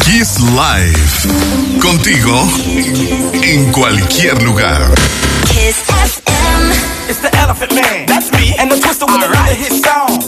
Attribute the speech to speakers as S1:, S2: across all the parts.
S1: Kiss Live. Contigo en cualquier lugar.
S2: Kiss FM.
S3: It's the Elephant Man, that's me, and the Twister with the hit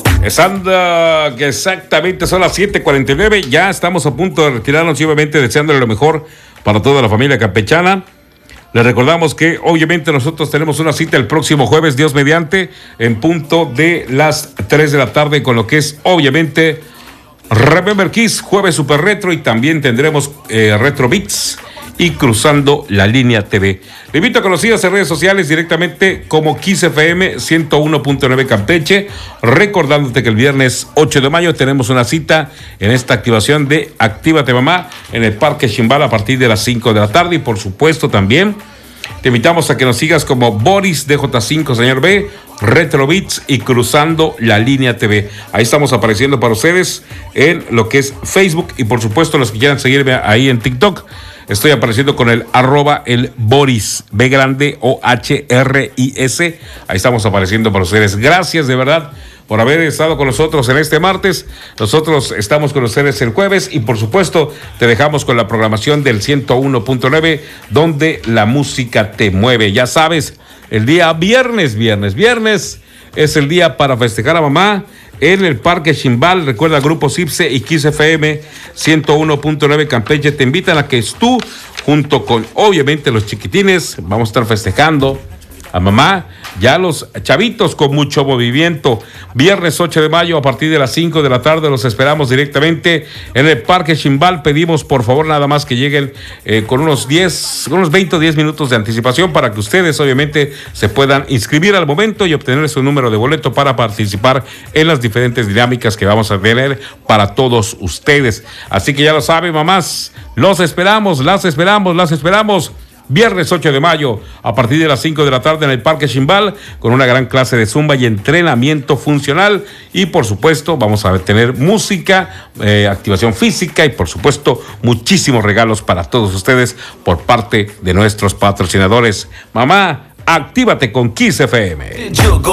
S3: song.
S4: Que exactamente son las 7:49. Ya estamos a punto de retirarnos y obviamente deseándole lo mejor para toda la familia campechana. Les recordamos que obviamente nosotros tenemos una cita el próximo jueves, Dios mediante, en punto de las 3 de la tarde con lo que es obviamente Remember Kiss, jueves super retro, y también tendremos Retro Beats y Cruzando la Línea TV. Le invito a que nos sigas en redes sociales directamente como Kiss FM 101.9 Campeche, recordándote que el viernes 8 de mayo tenemos una cita en esta activación de Actívate Mamá en el Parque Chimbal a partir de las 5 de la tarde, y por supuesto también te invitamos a que nos sigas como Boris DJ5 Señor B, Retro Beats y Cruzando la Línea TV. Ahí estamos apareciendo para ustedes en lo que es Facebook, y por supuesto los que quieran seguirme ahí en TikTok, estoy apareciendo con el @el Boris, B grande OHRIS. Ahí estamos apareciendo para ustedes. Gracias de verdad por haber estado con nosotros en este martes. Nosotros estamos con ustedes el jueves, y por supuesto te dejamos con la programación del 101.9, donde la música te mueve. Ya sabes, el día viernes es el día para festejar a mamá en el Parque Chimbal. Recuerda, Grupo Cipse y Kiss FM 101.9 Campeche te invitan a que tú, junto con obviamente los chiquitines, vamos a estar festejando a mamá, ya los chavitos con mucho movimiento. Viernes 8 de mayo a partir de las 5 de la tarde los esperamos directamente en el Parque Chimbal. Pedimos por favor nada más que lleguen con unos 20 o 10 minutos de anticipación para que ustedes obviamente se puedan inscribir al momento y obtener su número de boleto para participar en las diferentes dinámicas que vamos a tener para todos ustedes. Así que ya lo saben, mamás, los esperamos, las esperamos. Viernes 8 de mayo, a partir de las 5 de la tarde en el Parque Chimbal, con una gran clase de zumba y entrenamiento funcional. Y por supuesto, vamos a tener música, activación física y por supuesto, muchísimos regalos para todos ustedes por parte de nuestros patrocinadores. Mamá, actívate con Kiss FM.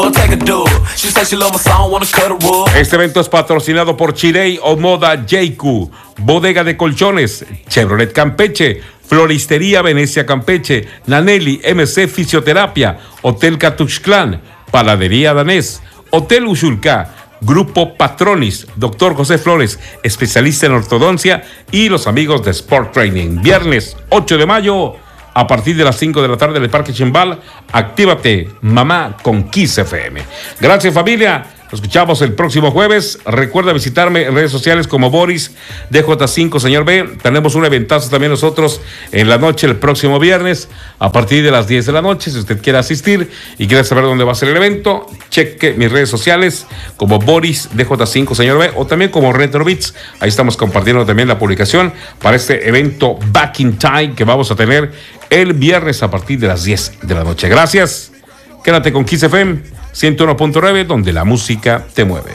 S4: Este evento es patrocinado por Chirey o Moda JQ, Bodega de Colchones, Chevrolet Campeche, Floristería Venecia Campeche, Nanelli MC Fisioterapia, Hotel Catuxclán, Panadería Danés, Hotel Ushulca, Grupo Patronis, Dr. José Flores, especialista en ortodoncia, y los amigos de Sport Training. Viernes 8 de mayo, a partir de las 5 de la tarde en el Parque Chimbal, actívate mamá con Kiss FM. Gracias, familia. Nos escuchamos el próximo jueves. Recuerda visitarme en redes sociales como Boris DJ5 Señor B. Tenemos un eventazo también nosotros en la noche el próximo viernes a partir de las 10 de la noche. Si usted quiere asistir y quiere saber dónde va a ser el evento, cheque mis redes sociales como Boris DJ5 Señor B o también como Retro Beats. Ahí estamos compartiendo también la publicación para este evento Back in Time que vamos a tener el viernes a partir de las 10 de la noche. Gracias. Quédate con Kiss FM 101.9, donde la música te mueve.